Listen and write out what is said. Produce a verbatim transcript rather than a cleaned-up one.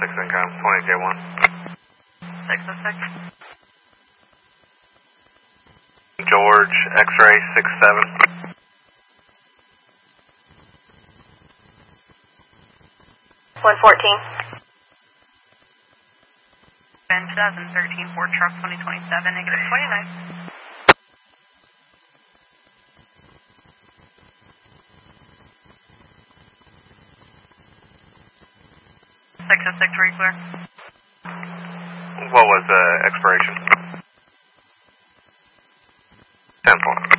six income, twenty J one. six oh six. George, X-ray six seven. one fourteen. Ben twenty thirteen Ford truck twenty twenty-seven, negative twenty-nine. six oh six, were you clear? What was the expiration? ten four.